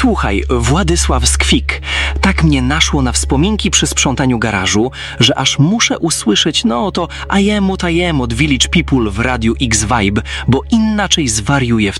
Słuchaj, Władysław Skwik, tak mnie naszło na wspominki przy sprzątaniu garażu, że aż muszę usłyszeć, no to I am what I am od Village People w Radiu X Vibe, bo inaczej zwariuję w